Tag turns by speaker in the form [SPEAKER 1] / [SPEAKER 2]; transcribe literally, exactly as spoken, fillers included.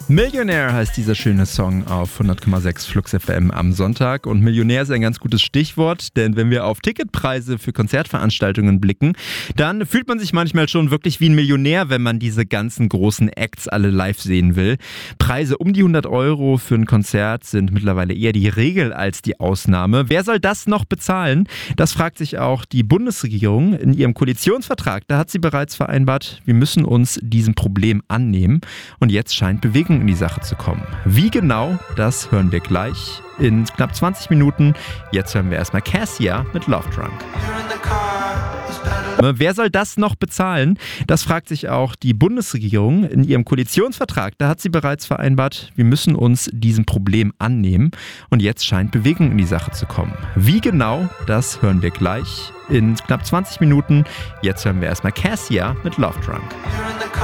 [SPEAKER 1] Millionär heißt dieser schöne Song auf hundert Komma sechs Flux F M am Sonntag. Und Millionär ist ein ganz gutes Stichwort, denn wenn wir auf Ticketpreise für Konzertveranstaltungen blicken, dann fühlt man sich manchmal schon wirklich wie ein Millionär, wenn man diese ganzen großen Acts alle live sehen will. Preise um die hundert Euro für ein Konzert sind mittlerweile eher die Regel als die Ausnahme. Wer soll das noch bezahlen? Das fragt sich auch die Bundesregierung in ihrem Koalitionsvertrag. Da hat sie bereits vereinbart, wir müssen uns diesem Problem annehmen. Und jetzt scheint Bewegung in die Sache zu kommen. Wie genau, das hören wir gleich in knapp zwanzig Minuten. Jetzt hören wir erstmal Cassia mit Love Drunk. Wer soll das noch bezahlen? Das fragt sich auch die Bundesregierung in ihrem Koalitionsvertrag. Da hat sie bereits vereinbart, wir müssen uns diesem Problem annehmen. Und jetzt scheint Bewegung in die Sache zu kommen. Wie genau, das hören wir gleich in knapp zwanzig Minuten. Jetzt hören wir erstmal Cassia mit Love Drunk.